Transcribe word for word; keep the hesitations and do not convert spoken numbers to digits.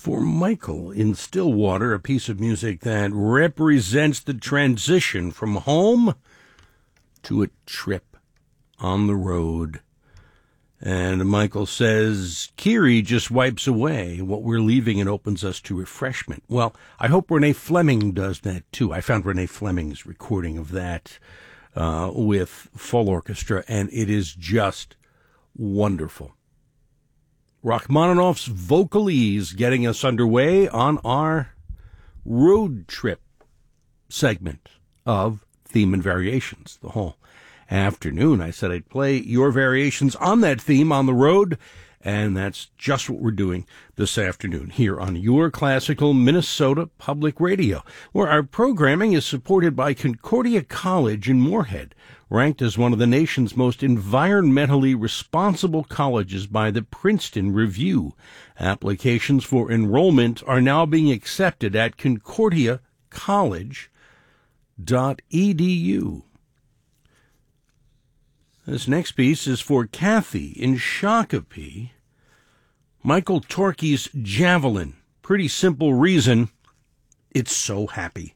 For Michael in Stillwater, a piece of music that represents the transition from home to a trip on the road. And Michael says, Kiri just wipes away what we're leaving and opens us to refreshment. Well, I hope Renee Fleming does that too. I found Renee Fleming's recording of that uh, with full orchestra, and it is just wonderful. Rachmaninoff's Vocalese getting us underway on our road trip segment of Theme and Variations. The whole afternoon I said I'd play your variations on that theme on the road, and that's just what we're doing this afternoon here on Your Classical Minnesota Public Radio, where our programming is supported by Concordia College in Moorhead, ranked as one of the nation's most environmentally responsible colleges by the Princeton Review. Applications for enrollment are now being accepted at concordia college dot e d u. This next piece is for Kathy in Shakopee. Michael Torke's Javelin. Pretty simple reason. It's so happy.